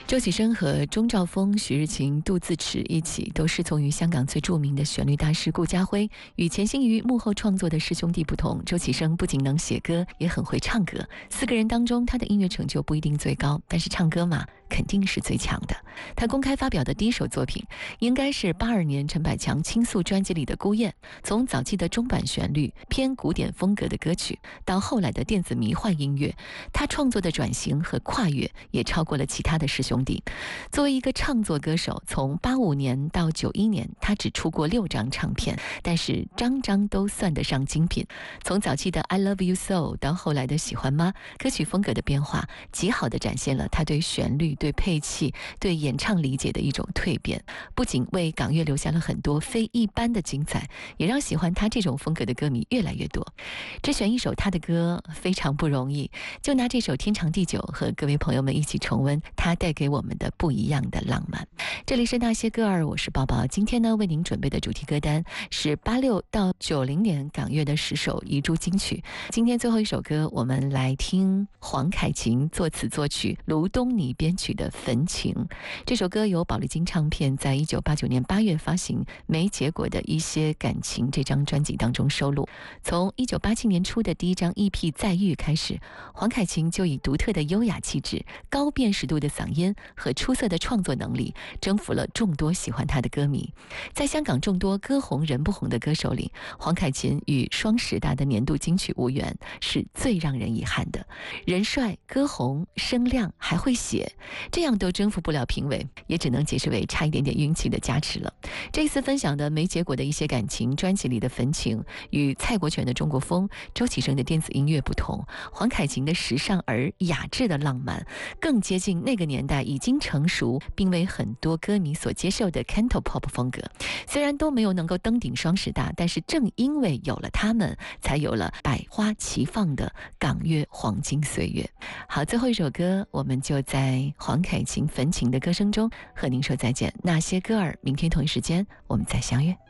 周启生和钟兆峰、徐日勤、杜自持一起都师从于香港最著名的旋律大师顾嘉辉。与潜心于幕后创作的师兄弟不同，周启生不仅能写歌，也很会唱歌。4个人当中，他的音乐成就不一定最高，但是唱歌嘛，肯定是最强的。他公开发表的第一首作品，应该是82年陈百强倾诉专辑里的《孤雁》。从早期的中版旋律、偏古典风格的歌曲，到后来的电子迷幻音乐，他创作的转型和跨越也超过了其他的师兄弟。作为一个唱作歌手，从85年到91年，他只出过6张唱片，但是张张都算得上精品。从早期的 I Love You So 到后来的喜欢吗，歌曲风格的变化极好地展现了他对旋律、对配器、对演唱理解的一种蜕变，不仅为港乐留下了很多非一般的精彩，也让喜欢他这种风格的歌迷越来越多。只选一首他的歌非常不容易，就拿这首《天长地久》和各位朋友们一起重温他带给我们的不一样的浪漫。这里是那些歌儿，我是宝宝。今天呢，为您准备的主题歌单是86到90年港乐的10首遗珠金曲。今天最后一首歌，我们来听黄凯芹作词作曲、卢东尼编曲的《焚情》。这首歌由宝丽金唱片在1989年8月发行《没结果的一些感情》这张专辑当中收录。从1987年初的第一张 EP《再遇》开始，黄凯芹就以独特的优雅气质、高辨识度的嗓音和出色的创作能力，征服了众多喜欢他的歌迷。在香港众多歌红人不红的歌手里，黄凯芹与双10大的年度金曲无缘，是最让人遗憾的。人帅、歌红、声亮，还会写，这样都征服不了评委，也只能解释为差一点点运气的加持了。这次分享的没结果的一些感情专辑里的焚情，与蔡国权的中国风、周启生的电子音乐不同，黄凯芹的时尚而雅致的浪漫，更接近那个年代已经成熟并为很多歌迷所接受的 Cantopop 风格。虽然都没有能够登顶双10大，但是正因为有了他们，才有了百花齐放的港乐黄金岁月。好，最后一首歌，我们就在黄凯芹焚情的歌声中和您说再见。那些歌儿，明天同一时间我们再相约。